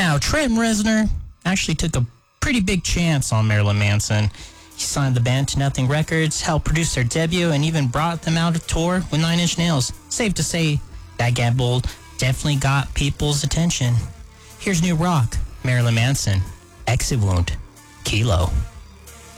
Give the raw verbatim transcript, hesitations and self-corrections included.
Now, Trent Reznor actually took a pretty big chance on Marilyn Manson. He signed the band to Nothing Records, helped produce their debut, and even brought them out of tour with Nine Inch Nails. Safe to say, that gamble definitely got people's attention. Here's new rock, Marilyn Manson, Exit Wound, Kilo.